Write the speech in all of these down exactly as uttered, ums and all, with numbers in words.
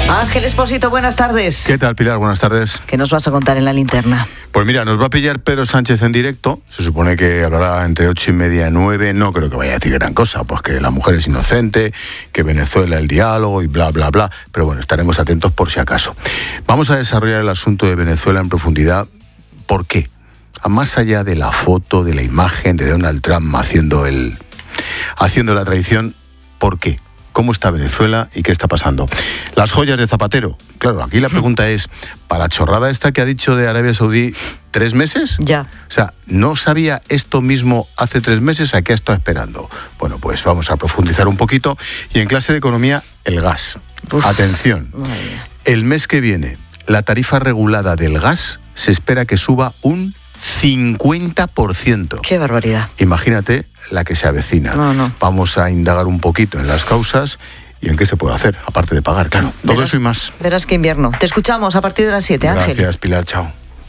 Ángel Expósito, buenas tardes. ¿Qué tal, Pilar? Buenas tardes. ¿Qué nos vas a contar en la linterna? Pues mira, nos va a pillar Pedro Sánchez en directo. Se supone que hablará entre ocho y media y nueve. No creo que vaya a decir gran cosa, pues que la mujer es inocente, que Venezuela el diálogo y bla, bla, bla. Pero bueno, estaremos atentos por si acaso. Vamos a desarrollar el asunto de Venezuela en profundidad. ¿Por qué? Más allá de la foto, de la imagen de Donald Trump haciendo, el, haciendo la traición, ¿por qué? ¿Cómo está Venezuela y qué está pasando? Las joyas de Zapatero. Claro, aquí la pregunta es, ¿para chorrada esta que ha dicho de Arabia Saudí tres meses? Ya. O sea, ¿no sabía esto mismo hace tres meses? ¿A qué ha estado esperando? Bueno, pues vamos a profundizar un poquito. Y en clase de economía, el gas. Uf. Atención. El mes que viene, la tarifa regulada del gas se espera que suba un cincuenta por ciento. ¡Qué barbaridad! Imagínate la que se avecina. No, no. Vamos a indagar un poquito en las causas y en qué se puede hacer, aparte de pagar, claro. Todo verás, eso y más. Verás qué invierno. Te escuchamos a partir de las siete, Ángel. Gracias, Pilar. Chao.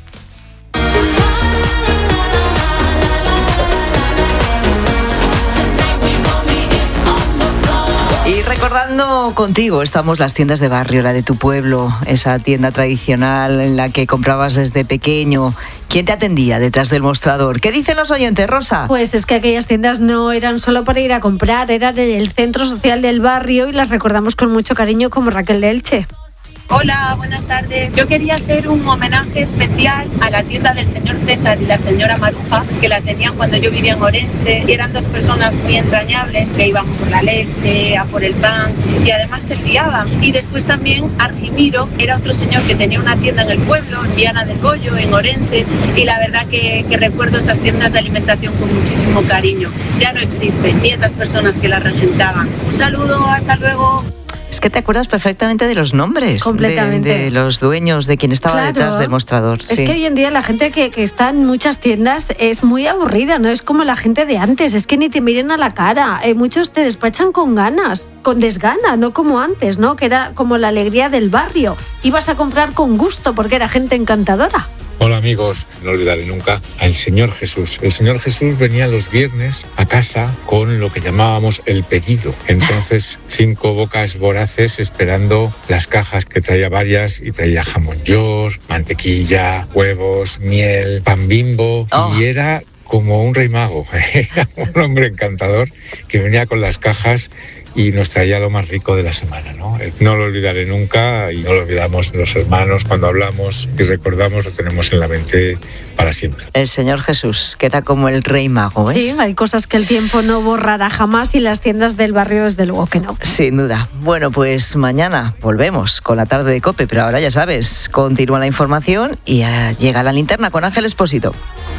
Y recordando contigo, estamos las tiendas de barrio, la de tu pueblo, esa tienda tradicional en la que comprabas desde pequeño. ¿Quién te atendía detrás del mostrador? ¿Qué dicen los oyentes, Rosa? Pues es que aquellas tiendas no eran solo para ir a comprar, eran el centro social del barrio y las recordamos con mucho cariño, como Raquel de Elche. Hola, buenas tardes. Yo quería hacer un homenaje especial a la tienda del señor César y la señora Maruja, que la tenían cuando yo vivía en Orense, y eran dos personas muy entrañables que iban por la leche, a por el pan, y además te fiaban. Y después también Argimiro era otro señor que tenía una tienda en el pueblo, en Viana del Bollo, en Orense, y la verdad que, que recuerdo esas tiendas de alimentación con muchísimo cariño. Ya no existen, ni esas personas que las regentaban. Un saludo, hasta luego. Es que te acuerdas perfectamente de los nombres. Completamente. De, de los dueños, de quien estaba claro. detrás del mostrador. Es sí. que hoy en día la gente que, que está en muchas tiendas es muy aburrida, no es como la gente de antes, es que ni te miren a la cara. Eh, muchos te despachan con ganas, con desgana, no como antes, ¿no? Que era como la alegría del barrio. Ibas a comprar con gusto porque era gente encantadora. Hola amigos, no olvidaré nunca al Señor Jesús. El Señor Jesús venía los viernes a casa con lo que llamábamos el pedido. Entonces, cinco bocas voraces esperando las cajas que traía varias y traía jamón york, mantequilla, huevos, miel, pan Bimbo oh. y era como un rey mago. Era un hombre encantador que venía con las cajas y nos traía lo más rico de la semana, ¿no? No lo olvidaré nunca y no lo olvidamos los hermanos cuando hablamos y recordamos, lo tenemos en la mente para siempre. El Señor Jesús, que era como el rey mago, ¿ves? Sí, hay cosas que el tiempo no borrará jamás y las tiendas del barrio desde luego que no. Sin duda. Bueno, pues mañana volvemos con la tarde de COPE, pero ahora ya sabes, continúa la información y llega la linterna con Ángel Expósito.